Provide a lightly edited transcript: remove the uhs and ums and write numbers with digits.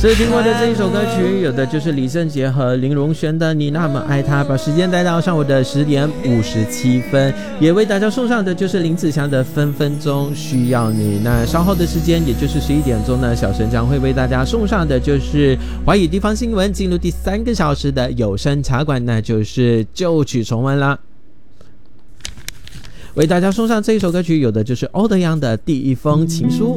所以听过的这一首歌曲，有的就是李圣杰和林荣轩的《你那么爱他》，把时间带到上午的10:57，也为大家送上的就是林子祥的《分分钟需要你》。那稍后的时间，也就是11点钟呢，小陈将会为大家送上的就是华语地方新闻，进入第3个小时的有声茶馆，那就是旧曲重温啦。为大家送上这一首歌曲，有的就是欧德阳的《第一封情书》。